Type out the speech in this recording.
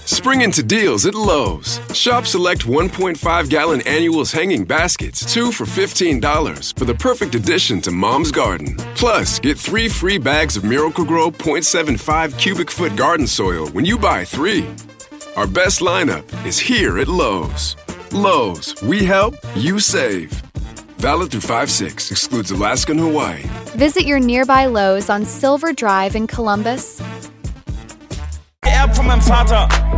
Spring into deals at Lowe's. Shop select 1.5-gallon annuals hanging baskets, 2 for $15 for the perfect addition to Mom's garden. Plus, get 3 free bags of Miracle-Gro 0.75 cubic foot garden soil when you buy 3. Our best lineup is here at Lowe's. Lowe's, we help, you save. Valid through 5/6, excludes Alaska and Hawaii. Visit your nearby Lowe's on Silver Drive in Columbus. Geerbt von meinem Vater.